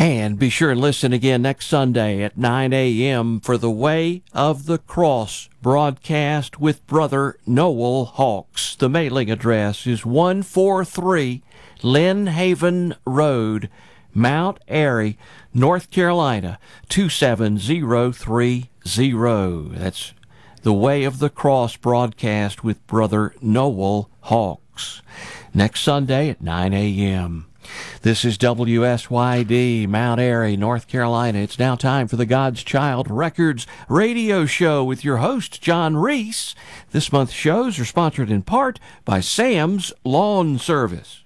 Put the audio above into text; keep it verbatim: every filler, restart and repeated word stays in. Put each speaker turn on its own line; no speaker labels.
And be sure and listen again next Sunday at nine a.m. for the Way of the Cross broadcast with Brother Noel Hawks. The mailing address is one forty-three Lynn Haven Road, Mount Airy, North Carolina, two seven zero three zero. That's the Way of the Cross broadcast with Brother Noel Hawks. Next Sunday at nine a.m. This is W S Y D, Mount Airy, North Carolina. It's now time for the God's Child Records radio show with your host, John Reese. This month's shows are sponsored in part by Sam's Lawn Service.